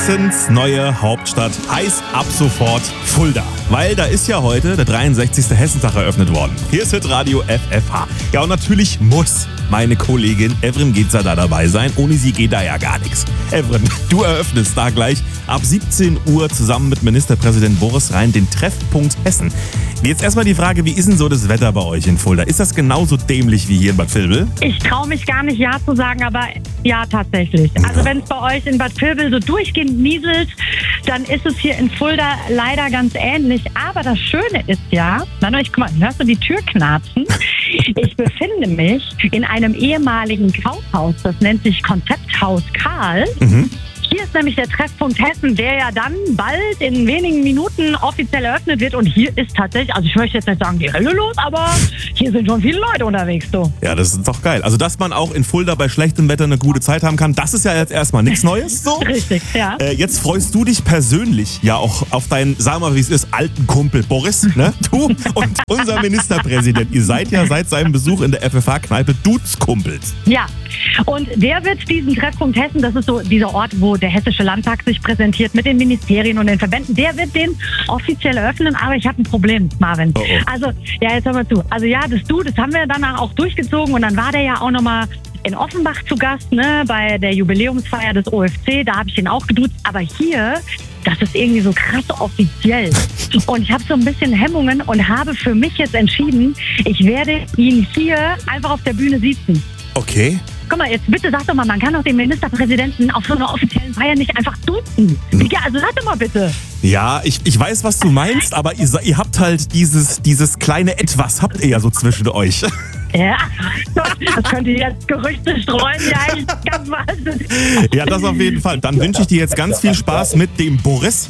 Hessens neue Hauptstadt heißt ab sofort Fulda. Weil da ist ja heute der 63. Hessentag eröffnet worden. Hier ist Hitradio FFH. Ja, und natürlich muss meine Kollegin Evren Getzer da dabei sein. Ohne sie geht da ja gar nichts. Evren, du eröffnest da gleich ab 17 Uhr zusammen mit Ministerpräsident Boris Rhein den Treffpunkt Hessen. Jetzt erstmal die Frage, wie ist denn so das Wetter bei euch in Fulda? Ist das genauso dämlich wie hier in Bad Vilbel? Ich traue mich gar nicht Ja zu sagen, aber ja, tatsächlich. Also wenn es bei euch in Bad Vilbel so durchgehend nieselt, dann ist es hier in Fulda leider ganz ähnlich. Aber das Schöne ist ja, guck mal, hörst du die Tür knarzen? Ich befinde mich in einem ehemaligen Kaufhaus, das nennt sich Konzepthaus Karl. Hier ist nämlich der Treffpunkt Hessen, der ja dann bald in wenigen Minuten offiziell eröffnet wird. Und hier ist tatsächlich, also ich möchte jetzt nicht sagen, die Hölle los, aber hier sind schon viele Leute unterwegs, du. Ja, das ist doch geil. Also, dass man auch in Fulda bei schlechtem Wetter eine gute Zeit haben kann, das ist ja jetzt erstmal nichts Neues, so. Richtig, ja. Jetzt freust du dich persönlich ja auch auf deinen, sag mal, wie es ist, alten Kumpel Boris, ne? Du und unser Ministerpräsident. Ihr seid ja seit seinem Besuch in der FFH-Kneipe Dudeskumpels. Ja, und der wird diesen Treffpunkt Hessen, das ist so dieser Ort, wo der Hessische Landtag sich präsentiert mit den Ministerien und den Verbänden, der wird den offiziell eröffnen, aber ich habe ein Problem, Marvin. Oh. Also, ja, jetzt hör mal zu. Also ja, das haben wir danach auch durchgezogen und dann war der ja auch nochmal in Offenbach zu Gast, ne, bei der Jubiläumsfeier des OFC, da habe ich ihn auch geduzt, aber hier, das ist irgendwie so krass offiziell. Und ich habe so ein bisschen Hemmungen und habe für mich jetzt entschieden, ich werde ihn hier einfach auf der Bühne sitzen. Okay. Guck mal, jetzt bitte sag doch mal, man kann doch den Ministerpräsidenten auf so einer offiziellen Feier nicht einfach duzen. Ja, also sag doch mal bitte. Ja, ich weiß, was du meinst, aber ihr habt halt dieses kleine Etwas, habt ihr ja so zwischen euch. Ja, das könnte jetzt Gerüchte streuen, ja, ich kann was. Ja, das auf jeden Fall. Dann wünsche ich dir jetzt ganz viel Spaß mit dem Boris.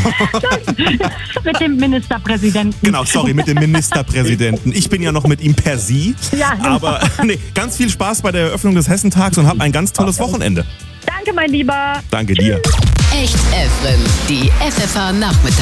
Mit dem Ministerpräsidenten. Genau, sorry, mit dem Ministerpräsidenten. Ich bin ja noch mit ihm per Sie. Ja, genau. Aber nee, ganz viel Spaß bei der Eröffnung des Hessentags und hab ein ganz tolles Wochenende. Danke, mein Lieber. Danke dir. Echt Evren, die FFH Nachmittag.